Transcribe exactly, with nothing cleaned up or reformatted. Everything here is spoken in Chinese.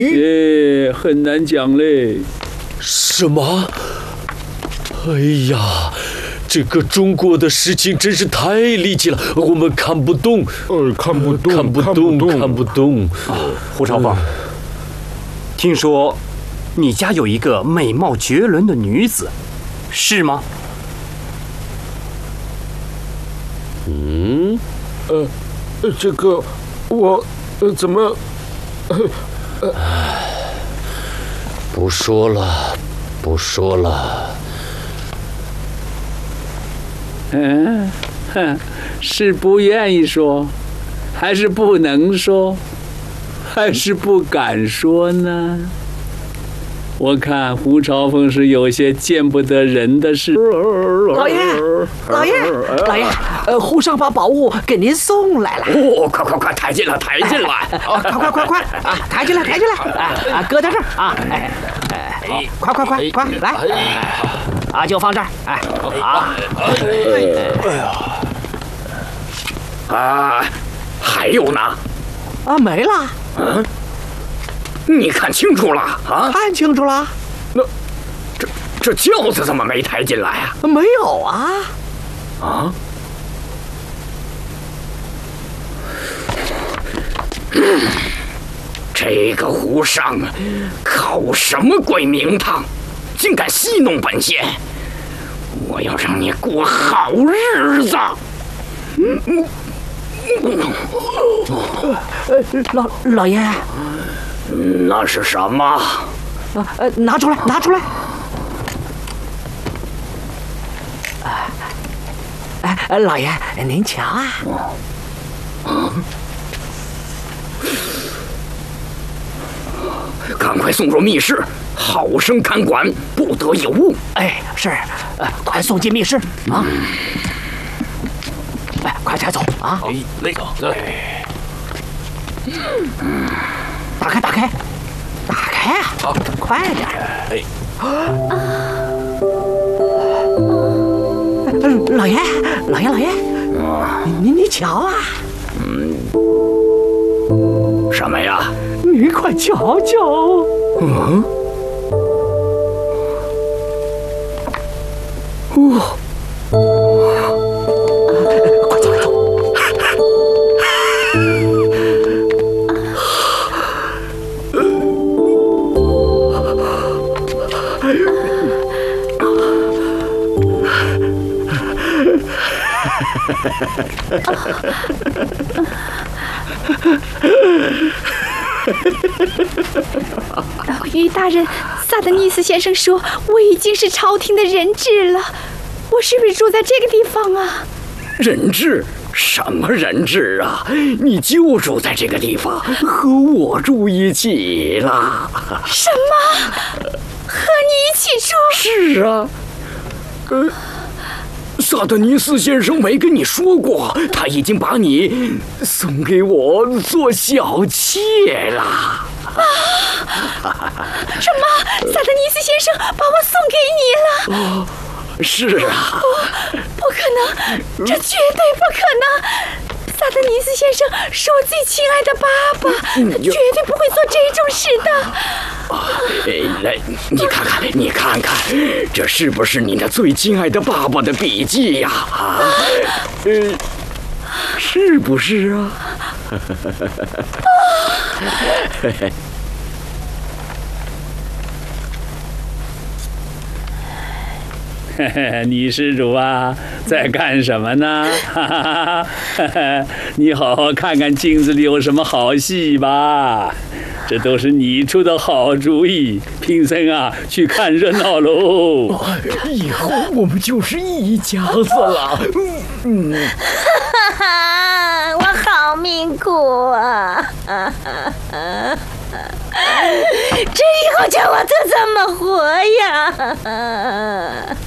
哎，很难讲嘞。 什么？哎呀，这个中国的事情真是太离奇了，我们看不懂。 呃，看不懂， 看不懂，看不懂。 啊，胡朝凤，听说你家有一个美貌绝伦的女子，是吗？ 嗯， 呃，这个我呃怎么？呃呃， 不说了，不说了。 嗯，哼，是不愿意说，还是不能说，还是不敢说呢？我看胡朝凤是有些见不得人的事。 老爷，老爷，老爷，呃，胡上把宝物给您送来了。 哦，快快快，抬进来，抬进来！ 啊，快快快快啊，抬进来，抬进来！啊啊，搁在这儿啊！哎哎，快快快快来！啊，就放这儿。哎，好。 哎呀，啊，还有呢？ 啊，没了。 嗯。你看清楚了啊？ 看清楚了。 那这这轿子怎么没抬进来啊？ 没有啊。 啊？这个胡尚靠什么鬼名堂，竟敢戏弄本县？我要让你过好日子！嗯嗯嗯。老老爷。 那是什么？ 啊呃，拿出来，拿出来！哎哎，老爷，您瞧啊！ 嗯，赶快送入密室，好生看管，不得有误。 哎，是，呃，快送进密室啊！哎，快抬走啊！ 哎，那个，哎， 嗯。打开，打开，打开啊！好，快点！哎，老爷，老爷，老爷，您您瞧啊！ 嗯，什么呀？ 您快瞧瞧！ 嗯，哦。 于大人，萨德尼斯先生说我已经是朝廷的人质了，我是不是住在这个地方啊？ 人质？什么人质啊？你就住在这个地方，和我住一起了。 什么？和你一起住？ 是啊。呃，萨德尼斯先生没跟你说过，他已经把你送给我做小妾了。 啊！什么？萨德尼斯先生把我送给你了？ 哦，是啊。 不，不可能，这绝对不可能！萨德尼斯先生是我最亲爱的爸爸，他绝对不会做这种事的。 哎，来，你看看，你看看，这是不是你的最亲爱的爸爸的笔记呀？啊，呃，是不是啊？ 嘿嘿，女施主啊，在干什么呢？哈哈哈！你好好看看镜子里有什么好戏吧。这都是你出的好主意，贫僧啊，去看热闹喽。 以后我们就是一家子了。 嗯，哈哈，我好命苦啊！这以后叫我都怎么活呀？